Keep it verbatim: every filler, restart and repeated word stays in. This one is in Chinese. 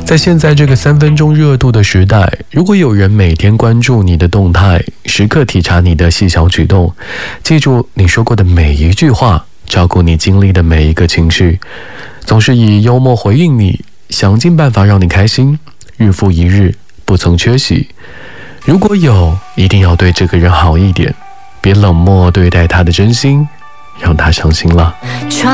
在现在这个三分钟热度的时代，如果有人每天关注你的动态，时刻体察你的细小举动，记住你说过的每一句话，照顾你经历的每一个情绪，总是以幽默回应你，想尽办法让你开心，日复一日，不曾缺席。如果有，一定要对这个人好一点，别冷漠对待他的真心，让他伤心了。